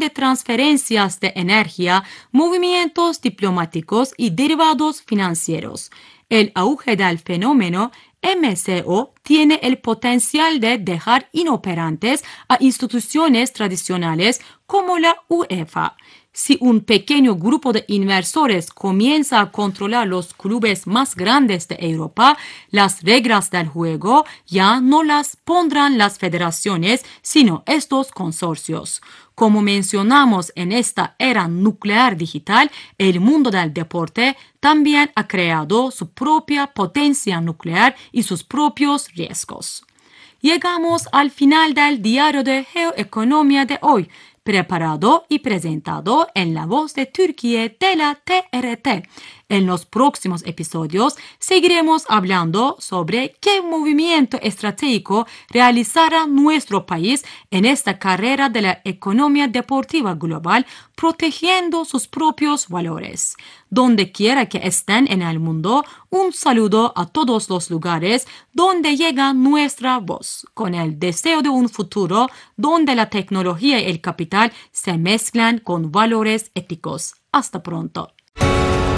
de transferencias de energía, movimientos diplomáticos y derivados financieros. El auge del fenómeno MCO tiene el potencial de dejar inoperantes a instituciones tradicionales como la UEFA. Si un pequeño grupo de inversores comienza a controlar los clubes más grandes de Europa, las reglas del juego ya no las pondrán las federaciones, sino estos consorcios. Como mencionamos en esta era nuclear digital, el mundo del deporte también ha creado su propia potencia nuclear y sus propios riesgos. Llegamos al final del diario de Geoeconomía de hoy, preparado y presentado en la voz de Türkiye de la TRT. En los próximos episodios seguiremos hablando sobre qué movimiento estratégico realizará nuestro país en esta carrera de la economía deportiva global, protegiendo sus propios valores. Donde quiera que estén en el mundo, un saludo a todos los lugares donde llega nuestra voz, con el deseo de un futuro donde la tecnología y el capital se mezclan con valores éticos. Hasta pronto.